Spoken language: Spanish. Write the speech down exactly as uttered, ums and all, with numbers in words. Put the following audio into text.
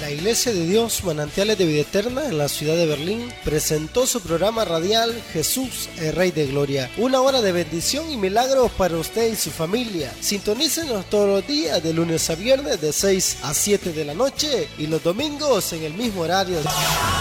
La Iglesia de Dios Manantiales de Vida Eterna en la ciudad de Berlín presentó su programa radial Jesús, el Rey de Gloria. Una hora de bendición y milagros para usted y su familia. Sintonícenos todos los días de lunes a viernes de seis a siete de la noche y los domingos en el mismo horario.